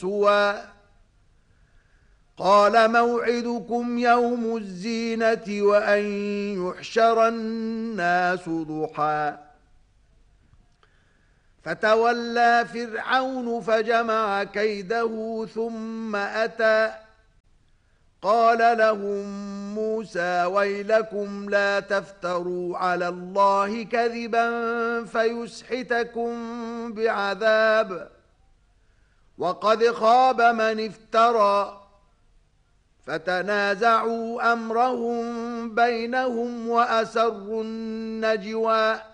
سوى قال موعدكم يوم الزينة وأن يحشر الناس ضحى فتولى فرعون فجمع كيده ثم أتى قال لهم موسى ويلكم لا تفتروا على الله كذبا فيسحتكم بعذاب وقد خاب من افترى فتنازعوا أمرهم بينهم وأسروا النجوى